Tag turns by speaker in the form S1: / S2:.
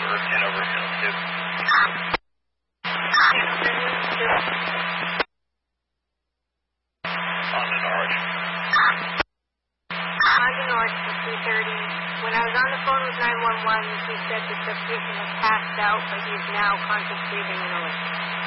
S1: 10 over Hill 2. On the north.
S2: On the north for 2:30. When I was on the phone with 911, he said that the patient had passed out, but he's now conscious, breathing, and alert.